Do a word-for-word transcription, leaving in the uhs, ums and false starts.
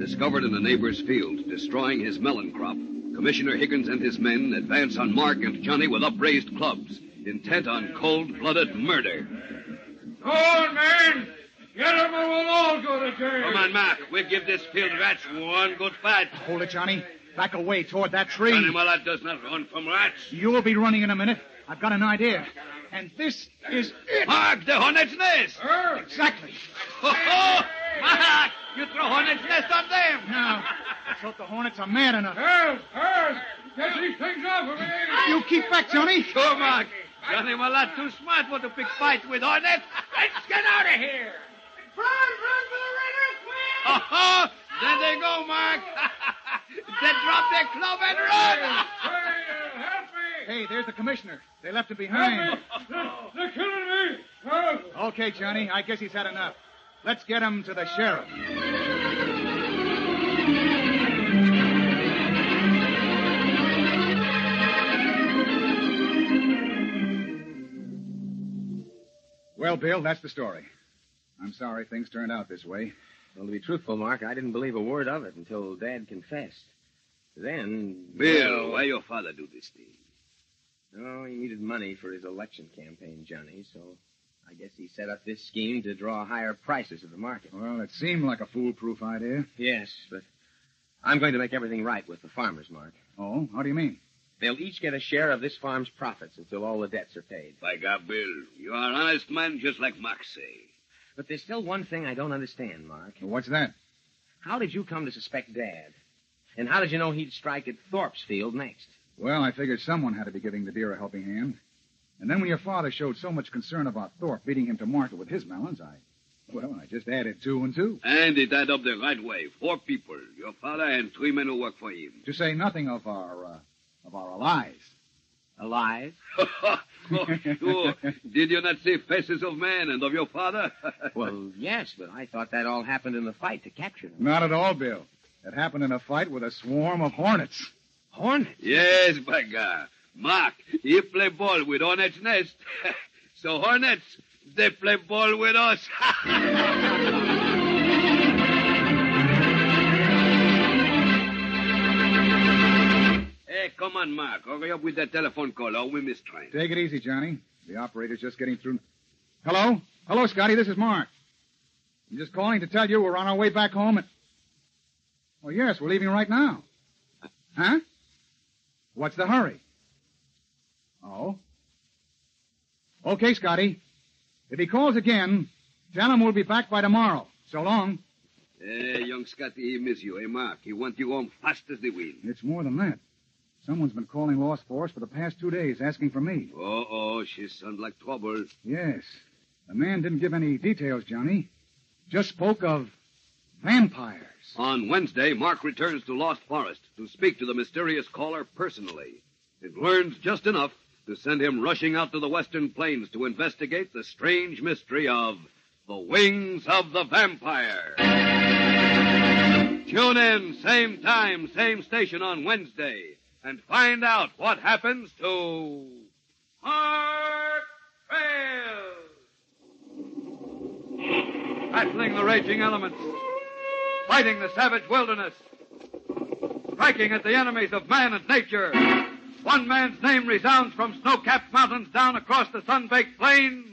Discovered in a neighbor's field, destroying his melon crop, Commissioner Higgins and his men advance on Mark and Johnny with upraised clubs, intent on cold-blooded murder. Go on, man! Get him or we'll all go to jail! Come on, Mark. We'll give this field rats one good fight. Hold it, Johnny. Back away toward that tree. Johnny Mullet does not run from rats. You'll be running in a minute. I've got an idea. And this is it. Mark, the hornet's nest. Uh, Exactly. Ho, ho! Mark, you throw hornet's nest on them. Now, let's hope the hornets are mad enough. Harris, Harris, get these things off of me! You keep back, Johnny. Sure, Mark. Johnny Mullet too smart for to pick fights with hornets. Let's get out of here. Run, run for the raiders, quick! Ho, ho! There they go, Mark. They drop their club and run. Hey, help me! Hey, there's the commissioner. They left him Help behind. me! They're, they're killing me! Help! Okay, Johnny, I guess he's had enough. Let's get him to the sheriff. Well, Bill, that's the story. I'm sorry things turned out this way. Well, to be truthful, Mark, I didn't believe a word of it until Dad confessed. Then... Bill, why your father do this thing? Oh, he needed money for his election campaign, Johnny, so I guess he set up this scheme to draw higher prices at the market. Well, it seemed like a foolproof idea. Yes, but I'm going to make everything right with the farmers, Mark. Oh, how do you mean? They'll each get a share of this farm's profits until all the debts are paid. By God, Bill, you are an honest man just like Mark say. But there's still one thing I don't understand, Mark. What's that? How did you come to suspect Dad? And how did you know he'd strike at Thorpe's field next? Well, I figured someone had to be giving the deer a helping hand. And then when your father showed so much concern about Thorpe beating him to market with his melons, I... Well, I just added two and two. And it add up the right way. Four people, your father and three men who work for him. To say nothing of our, uh, of our allies. Alive? oh, sure. Did you not see faces of men and of your father? Well, yes, but I thought that all happened in the fight to capture them. Not at all, Bill. It happened in a fight with a swarm of hornets. Hornets? Yes, by God. Mark, he play ball with Hornet's Nest. So Hornets, they play ball with us. Hey, come on, Mark. Hurry up with that telephone call or we miss train. Take it easy, Johnny. The operator's just getting through. Hello? Hello, Scotty. This is Mark. I'm just calling to tell you we're on our way back home and... Oh, yes, we're leaving right now. Huh? What's the hurry? Oh? Okay, Scotty. If he calls again, tell him we'll be back by tomorrow. So long. Hey, young Scotty, he miss you. Hey, Mark, he want you home fast as the wind. It's more than that. Someone's been calling Lost Forest for the past two days, asking for me. Uh-oh, she sounds like trouble. Yes. The man didn't give any details, Johnny. Just spoke of vampires. On Wednesday, Mark returns to Lost Forest to speak to the mysterious caller personally. It learns just enough to send him rushing out to the western plains to investigate the strange mystery of the Wings of the Vampire. Tune in, same time, same station on Wednesday, and find out what happens to Mark Trail. Battling the raging elements, fighting the savage wilderness, striking at the enemies of man and nature. One man's name resounds from snow-capped mountains down across the sun-baked plains.